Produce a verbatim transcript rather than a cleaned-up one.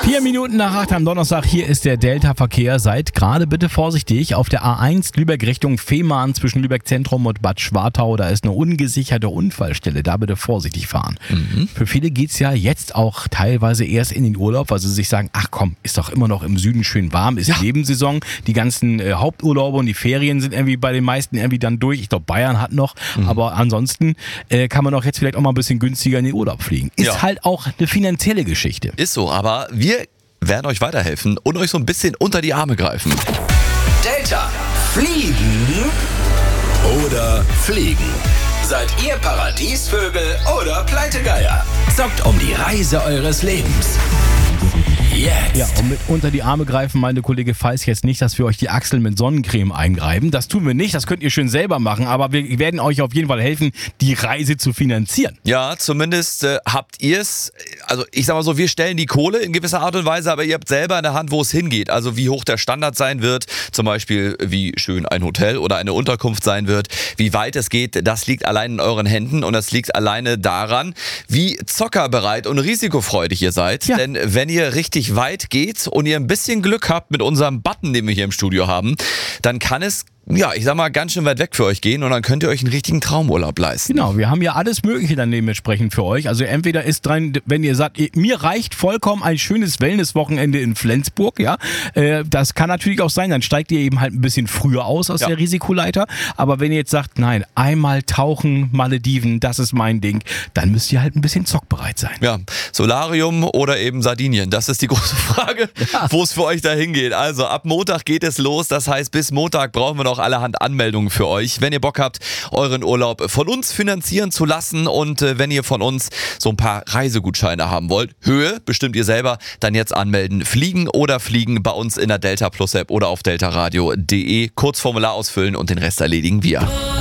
Vier Minuten nach acht am Donnerstag, hier ist der Delta-Verkehr. Seid gerade bitte vorsichtig auf der A eins Lübeck Richtung Fehmarn zwischen Lübeck Zentrum und Bad Schwartau. Da ist eine ungesicherte Unfallstelle, da bitte vorsichtig fahren. Mhm. Für viele geht's ja jetzt auch teilweise erst in den Urlaub, weil sie sich sagen, ach komm, ist doch immer noch im Süden schön warm, ist ja Nebensaison. Die ganzen äh, Haupturlaube und die Ferien sind irgendwie bei den meisten irgendwie dann durch. Ich glaube, Bayern hat noch, mhm. aber ansonsten äh, kann man auch jetzt vielleicht auch mal ein bisschen günstiger in den Urlaub fliegen. Ist ja halt auch eine finanzielle Geschichte. Ist so, aber wir werden euch weiterhelfen und euch so ein bisschen unter die Arme greifen. Delta. Fliegen oder fliegen? Seid ihr Paradiesvögel oder Pleitegeier? Zockt um die Reise eures Lebens. Jetzt. Ja, und mit unter die Arme greifen, meine Kollege Feis jetzt nicht, dass wir euch die Achseln mit Sonnencreme eingreifen. Das tun wir nicht, das könnt ihr schön selber machen, aber wir werden euch auf jeden Fall helfen, die Reise zu finanzieren. Ja, zumindest äh, habt ihr es, also ich sag mal so, wir stellen die Kohle in gewisser Art und Weise, aber ihr habt selber in der Hand, wo es hingeht. Also wie hoch der Standard sein wird, zum Beispiel wie schön ein Hotel oder eine Unterkunft sein wird, wie weit es geht, das liegt allein in euren Händen und das liegt alleine daran, wie zockerbereit und risikofreudig ihr seid. Ja. Denn wenn ihr richtig weit geht und ihr ein bisschen Glück habt mit unserem Button, den wir hier im Studio haben, dann kann es, ja, ich sag mal, ganz schön weit weg für euch gehen und dann könnt ihr euch einen richtigen Traumurlaub leisten. Genau, wir haben ja alles Mögliche dann dementsprechend für euch. Also entweder ist dran, wenn ihr sagt, mir reicht vollkommen ein schönes Wellnesswochenende in Flensburg, ja, äh, das kann natürlich auch sein, dann steigt ihr eben halt ein bisschen früher aus aus ja. der Risikoleiter. Aber wenn ihr jetzt sagt, nein, einmal tauchen, Malediven, das ist mein Ding, dann müsst ihr halt ein bisschen zockbereit sein. Ja, Solarium oder eben Sardinien, das ist die große Frage, ja. wo es für euch dahin geht. Also ab Montag geht es los, das heißt bis Montag brauchen wir noch allerhand Anmeldungen für euch. Wenn ihr Bock habt, euren Urlaub von uns finanzieren zu lassen und äh, wenn ihr von uns so ein paar Reisegutscheine haben wollt, Höhe bestimmt ihr selber, dann jetzt anmelden. Fliegen oder fliegen bei uns in der Delta Plus App oder auf deltaradio punkt de. Kurzformular ausfüllen und den Rest erledigen wir.